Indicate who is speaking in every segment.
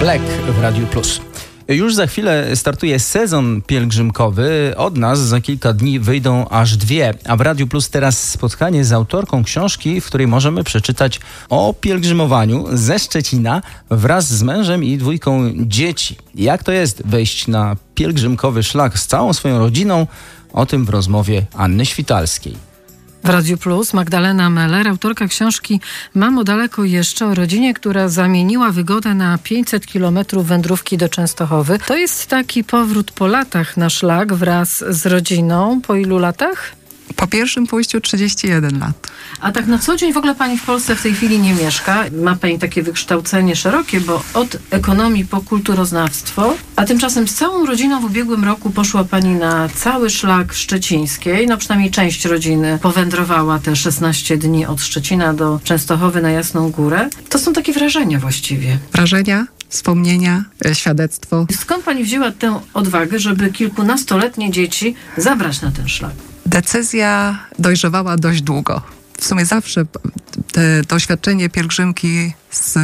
Speaker 1: Black w Radiu Plus. Już za chwilę startuje sezon pielgrzymkowy. Od nas za kilka dni wyjdą aż 2. A w Radiu Plus teraz spotkanie z autorką książki, w której możemy przeczytać o pielgrzymowaniu ze Szczecina wraz z mężem i 2 dzieci. Jak to jest wejść na pielgrzymkowy szlak z całą swoją rodziną? O tym w rozmowie Anny Świtalskiej.
Speaker 2: W Radiu Plus Magdalena Meller, autorka książki Mamo daleko jeszcze, o rodzinie, która zamieniła wygodę na 500 kilometrów wędrówki do Częstochowy. To jest taki powrót po latach na szlak wraz z rodziną. Po ilu latach?
Speaker 3: Po pierwszym pójściu 31 lat.
Speaker 2: A tak na co dzień w ogóle pani w Polsce w tej chwili nie mieszka. Ma pani takie wykształcenie szerokie, bo od ekonomii po kulturoznawstwo, a tymczasem z całą rodziną w ubiegłym roku poszła pani na cały szlak szczecińskiej. No przynajmniej część rodziny powędrowała te 16 dni od Szczecina do Częstochowy na Jasną Górę. To są takie wrażenia właściwie.
Speaker 3: Wrażenia, wspomnienia, świadectwo.
Speaker 2: Skąd pani wzięła tę odwagę, żeby kilkunastoletnie dzieci zabrać na ten szlak?
Speaker 3: Decyzja dojrzewała dość długo. W sumie zawsze te doświadczenie pielgrzymki z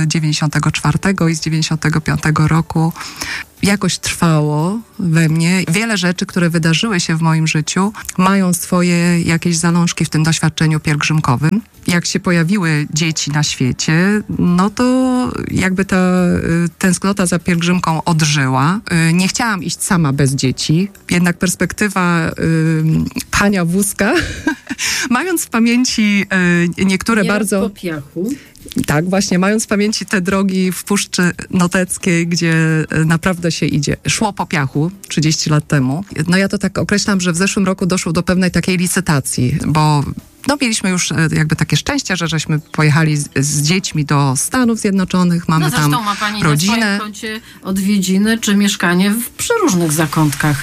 Speaker 3: 94 i z 95 roku jakoś trwało we mnie. Wiele rzeczy, które wydarzyły się w moim życiu, mają swoje jakieś zalążki w tym doświadczeniu pielgrzymkowym. Jak się pojawiły dzieci na świecie, no to jakby ta tęsknota za pielgrzymką odżyła. Nie chciałam iść sama bez dzieci, jednak perspektywa pchania wózka, mając w pamięci niektóre bardzo...
Speaker 2: po piachu.
Speaker 3: Tak, właśnie, mając w pamięci te drogi w Puszczy Noteckiej, gdzie naprawdę się idzie. Szło po piachu 30 lat temu. No ja to tak określam, że w zeszłym roku doszło do pewnej takiej licytacji, bo mieliśmy już jakby takie szczęście, że żeśmy pojechali z dziećmi do Stanów Zjednoczonych, mamy tam
Speaker 2: ma pani
Speaker 3: rodzinę.
Speaker 2: Na swoim koncie odwiedziny czy mieszkanie w przeróżnych zakątkach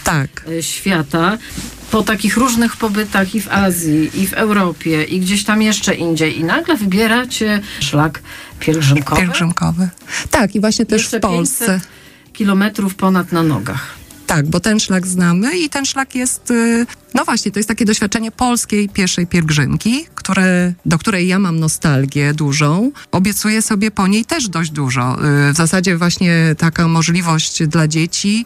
Speaker 2: świata. Po takich różnych pobytach i w Azji, i w Europie, i gdzieś tam jeszcze indziej. I nagle wybieracie szlak pielgrzymkowy.
Speaker 3: Tak, i właśnie też w Polsce.
Speaker 2: 500 kilometrów ponad na nogach.
Speaker 3: Tak, bo ten szlak znamy i ten szlak jest, no właśnie, to jest takie doświadczenie polskiej pieszej pielgrzymki, do której ja mam nostalgię dużą. Obiecuję sobie po niej też dość dużo. W zasadzie właśnie taka możliwość dla dzieci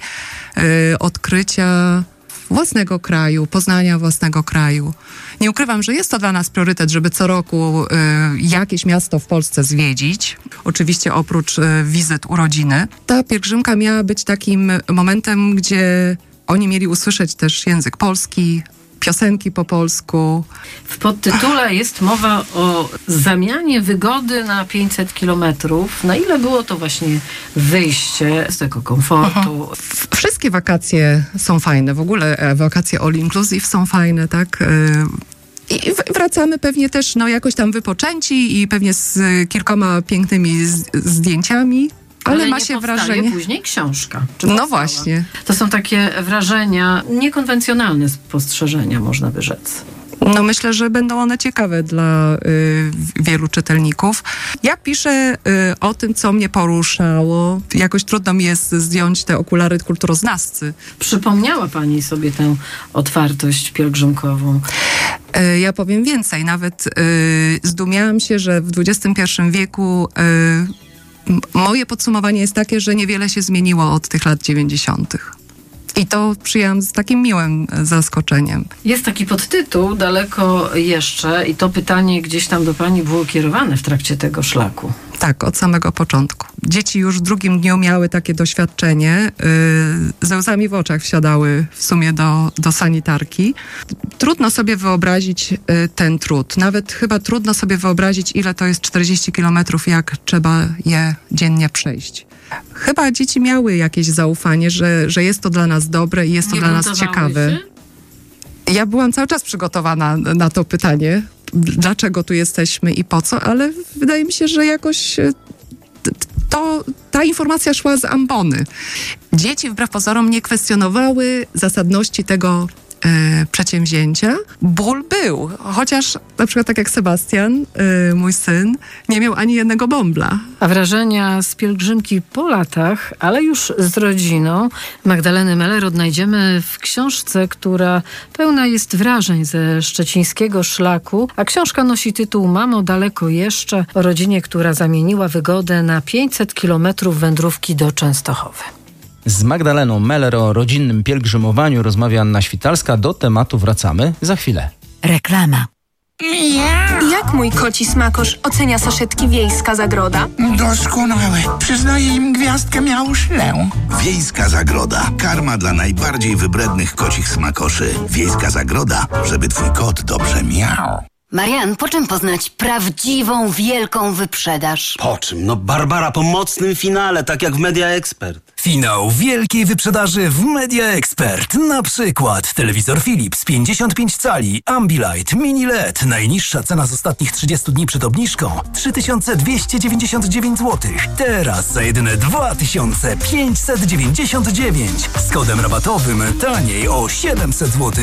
Speaker 3: odkrycia własnego kraju, poznania własnego kraju. Nie ukrywam, że jest to dla nas priorytet, żeby co roku jakieś miasto w Polsce zwiedzić. Oczywiście oprócz wizyt u rodziny. Ta pielgrzymka miała być takim momentem, gdzie oni mieli usłyszeć też język polski, piosenki po polsku.
Speaker 2: W podtytule jest mowa o zamianie wygody na 500 kilometrów. Na ile było to właśnie wyjście z tego komfortu?
Speaker 3: Wszystkie wakacje są fajne. W ogóle wakacje all inclusive są fajne, tak? I wracamy pewnie też jakoś tam wypoczęci i pewnie z kilkoma pięknymi zdjęciami. Ale ma się wrażenie.
Speaker 2: Później książka.
Speaker 3: No właśnie.
Speaker 2: To są takie wrażenia, niekonwencjonalne spostrzeżenia, można by rzec.
Speaker 3: No myślę, że będą one ciekawe dla wielu czytelników. Ja piszę o tym, co mnie poruszało. Jakoś trudno mi jest zdjąć te okulary kulturoznawcy.
Speaker 2: Przypomniała pani sobie tę otwartość pielgrzymkową?
Speaker 3: Ja powiem więcej. Nawet zdumiałam się, że w XXI wieku moje podsumowanie jest takie, że niewiele się zmieniło od tych lat 90. I to przyjęłam z takim miłym zaskoczeniem.
Speaker 2: Jest taki podtytuł, daleko jeszcze, i to pytanie gdzieś tam do pani było kierowane w trakcie tego szlaku.
Speaker 3: Tak, od samego początku. Dzieci już w drugim dniu miały takie doświadczenie. Ze łzami w oczach wsiadały w sumie do sanitarki. Trudno sobie wyobrazić ten trud. Nawet chyba trudno sobie wyobrazić, ile to jest 40 kilometrów, jak trzeba je dziennie przejść. Chyba dzieci miały jakieś zaufanie, że jest to dla nas dobre i jest to dla nas ciekawe. Ja byłam cały czas przygotowana na to pytanie, dlaczego tu jesteśmy i po co, ale wydaje mi się, że jakoś ta informacja szła z ambony. Dzieci wbrew pozorom nie kwestionowały zasadności tego przedsięwzięcia. Ból był, chociaż na przykład tak jak Sebastian, mój syn, nie miał ani jednego bąbla.
Speaker 2: A wrażenia z pielgrzymki po latach, ale już z rodziną, Magdaleny Meller odnajdziemy w książce, która pełna jest wrażeń ze szczecińskiego szlaku, a książka nosi tytuł Mamo, daleko jeszcze, o rodzinie, która zamieniła wygodę na 500 kilometrów wędrówki do Częstochowy.
Speaker 1: Z Magdaleną Meller o rodzinnym pielgrzymowaniu rozmawia Anna Świtalska. Do tematu wracamy za chwilę.
Speaker 4: Reklama. Jak mój koci smakosz ocenia saszetki Wiejska Zagroda?
Speaker 5: Doskonałe. Przyznaję im gwiazdkę miauszlę.
Speaker 6: Wiejska Zagroda. Karma dla najbardziej wybrednych kocich smakoszy. Wiejska Zagroda, żeby twój kot dobrze miał.
Speaker 7: Marian, po czym poznać prawdziwą, wielką wyprzedaż?
Speaker 8: Po czym? No Barbara po mocnym finale, tak jak w Media Expert.
Speaker 9: Finał wielkiej wyprzedaży w Media Expert. Na przykład telewizor Philips 55 cali, Ambilight, Mini LED. Najniższa cena z ostatnich 30 dni przed obniżką 3299 zł. Teraz za jedyne 2599. Z kodem rabatowym taniej o 700 zł.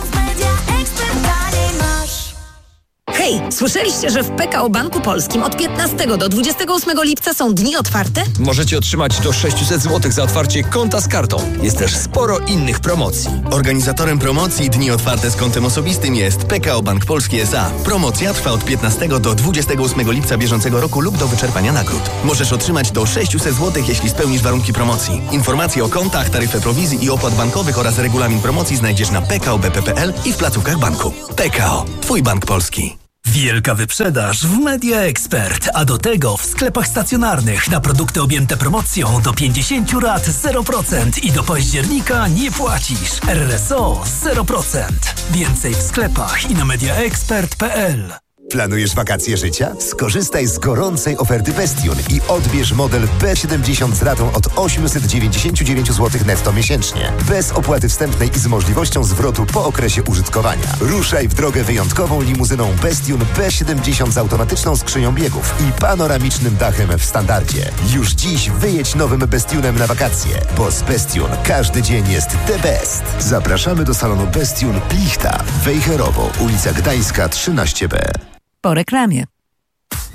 Speaker 10: Hej, słyszeliście, że w PKO Banku Polskim od 15 do 28 lipca są dni otwarte?
Speaker 11: Możecie otrzymać do 600 zł za otwarcie konta z kartą. Jest też sporo innych promocji.
Speaker 12: Organizatorem promocji Dni Otwarte z kontem osobistym jest PKO Bank Polski S.A. Promocja trwa od 15 do 28 lipca bieżącego roku lub do wyczerpania nagród. Możesz otrzymać do 600 zł, jeśli spełnisz warunki promocji. Informacje o kontach, taryfę prowizji i opłat bankowych oraz regulamin promocji znajdziesz na pkobp.pl i w placówkach banku. PKO. Twój bank polski.
Speaker 9: Wielka wyprzedaż w Media Expert, a do tego w sklepach stacjonarnych na produkty objęte promocją do 50 lat 0% i do października nie płacisz. RSO 0%. Więcej w sklepach i na mediaexpert.pl.
Speaker 13: Planujesz wakacje życia? Skorzystaj z gorącej oferty Bestion i odbierz model B70 z ratą od 899 zł netto miesięcznie. Bez opłaty wstępnej i z możliwością zwrotu po okresie użytkowania. Ruszaj w drogę wyjątkową limuzyną Bestion B70 z automatyczną skrzynią biegów i panoramicznym dachem w standardzie. Już dziś wyjedź nowym Bestionem na wakacje, bo z Bestion każdy dzień jest the best. Zapraszamy do salonu Bestion Plichta, Wejherowo, ulica Gdańska 13B.
Speaker 10: Po reklamie.